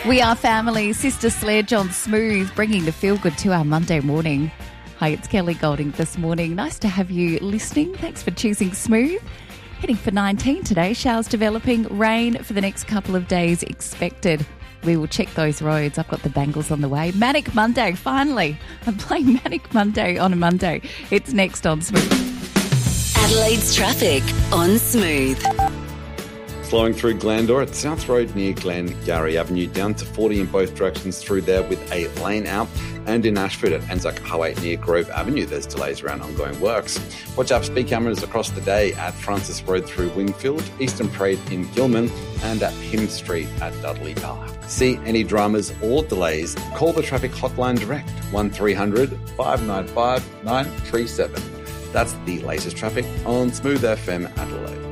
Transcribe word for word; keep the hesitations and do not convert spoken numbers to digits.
We are family, Sister Sledge on Smooth, bringing the feel-good to our Monday morning. Hi, it's Kelly Golding this morning. Nice to have you listening. Thanks for choosing Smooth. Heading for nineteen today, showers developing, rain for the next couple of days expected. We will check those roads. I've got the bangles on the way. Manic Monday, finally. I'm playing Manic Monday on a Monday. It's next on Smooth. Adelaide's traffic on Smooth. Flowing through Glandore at South Road near Glengarry Avenue, down to forty in both directions through there with a lane out. And in Ashford at Anzac Highway near Grove Avenue, there's delays around ongoing works. Watch out for speed cameras across the day at Francis Road through Wingfield, Eastern Parade in Gilman, and at Pym Street at Dudley Park. See any dramas or delays, call the traffic hotline direct, one three hundred, five nine five, nine three seven. That's the latest traffic on Smooth F M Adelaide.